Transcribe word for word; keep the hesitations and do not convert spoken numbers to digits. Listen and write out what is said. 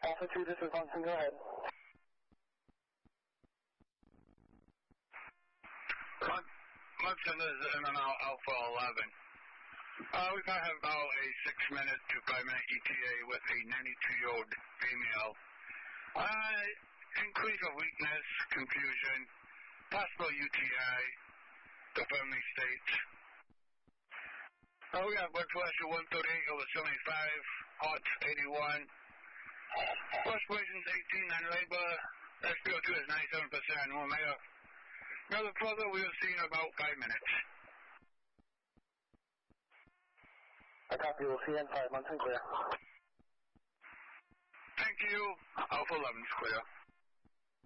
Alpha two, this is Munson, go ahead. Munson, this is M M L Alpha eleven. Uh, we've got about a six minute to five minute E T A with a ninety-two year old female. Uh, increase of weakness, confusion, possible U T I, the family states. Uh, we got blood pressure one thirty-eight over seventy-five, heart eighty-one, respiration's eighteen, and labor, S P O two is ninety-seven percent. We'll make a, another further, we'll see in about five minutes. I copy, we'll see you in five months and clear. Thank you. Alpha eleven is clear.